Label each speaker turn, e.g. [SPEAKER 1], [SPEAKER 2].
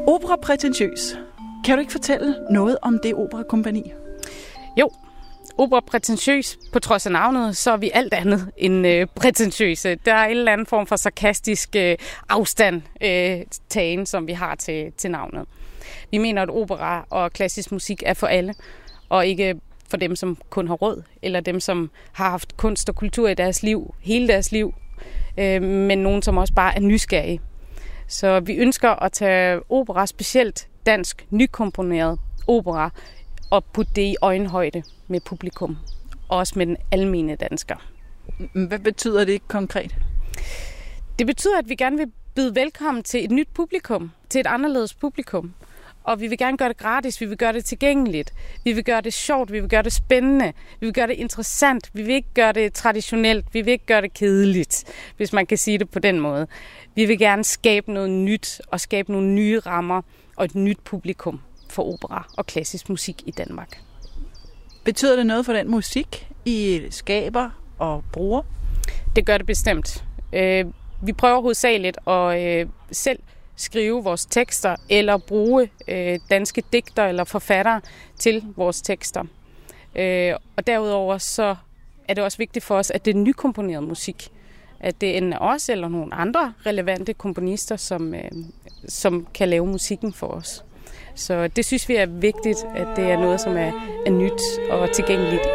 [SPEAKER 1] Opera Prætentiøs. Kan du ikke fortælle noget om det operakompagni?
[SPEAKER 2] Jo, Opera Prætentiøs, på trods af navnet, så er vi alt andet end prætentiøse. Der er en eller anden form for sarkastisk afstandtagen, som vi har til navnet. Vi mener, at opera og klassisk musik er for alle, og ikke for dem, som kun har råd, eller dem, som har haft kunst og kultur i deres liv, hele deres liv, men nogen, som også bare er nysgerrige. Så vi ønsker at tage opera, specielt dansk, nykomponeret opera, og putte det i øjenhøjde med publikum, og også med den almene dansker.
[SPEAKER 1] Hvad betyder det konkret?
[SPEAKER 2] Det betyder, at vi gerne vil byde velkommen til et nyt publikum, til et anderledes publikum. Og vi vil gerne gøre det gratis, vi vil gøre det tilgængeligt, vi vil gøre det sjovt, vi vil gøre det spændende, vi vil gøre det interessant, vi vil ikke gøre det traditionelt, vi vil ikke gøre det kedeligt, hvis man kan sige det på den måde. Vi vil gerne skabe noget nyt og skabe nogle nye rammer og et nyt publikum for opera og klassisk musik i Danmark.
[SPEAKER 1] Betyder det noget for den musik, I skaber og bruger?
[SPEAKER 2] Det gør det bestemt. Vi prøver hovedsageligt at selv skrive vores tekster eller bruge danske digter eller forfattere til vores tekster. Og derudover så er det også vigtigt for os, at det er nykomponeret musik. At det enten er os eller nogle andre relevante komponister, som kan lave musikken for os. Så det synes vi er vigtigt, at det er noget, som er nyt og tilgængeligt